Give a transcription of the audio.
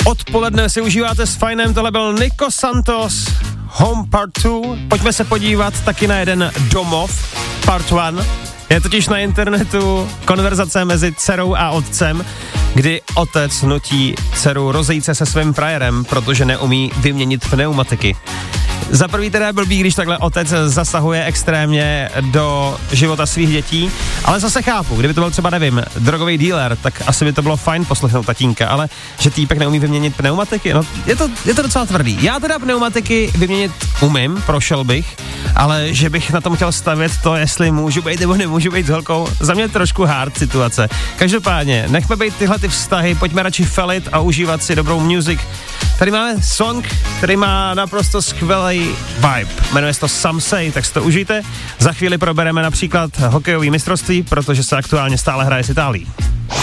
odpoledne si užíváte s Fajnem, tohle byl Nico Santos, Home Part 2. Pojďme se podívat taky na jeden domov, Part 1. Je totiž na internetu konverzace mezi dcerou a otcem, kdy otec nutí dceru rozejít se svým frajerem, protože neumí vyměnit pneumatiky. Za prvý teda je blbý, když takhle otec zasahuje extrémně do života svých dětí, ale zase chápu, kdyby to byl třeba, nevím, drogový dealer, tak asi by to bylo fajn poslechnout tatínka, ale že týpek neumí vyměnit pneumatiky, no je to docela tvrdý. Já teda pneumatiky vyměnit umím, prošel bych, ale že bych na tom chtěl stavět to, jestli můžu být nebo nemůžu být s holkou, za mě trošku hard situace. Každopádně, nechme být tyhle ty vztahy, pojďme radši felit a užívat si dobrou music. Tady máme song, který má naprosto skvělý vibe. Jmenuje se to Some Say, tak si to užijte. Za chvíli probereme například hokejový mistrovství, protože se aktuálně stále hraje s Itálií.